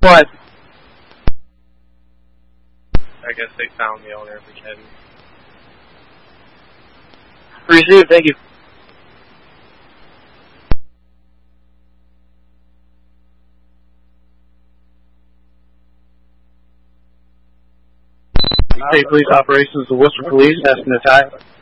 What? I guess they found the owner of the cabin. Received, thank you. State Police Operations of Worcester Police, asking to tie.